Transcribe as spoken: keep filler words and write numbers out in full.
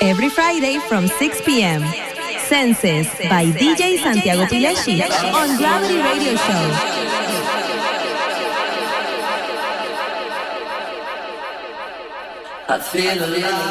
Every Friday from six p.m. Senses by D J Santiago Pileshi on Gravity Radio Show. I feel a little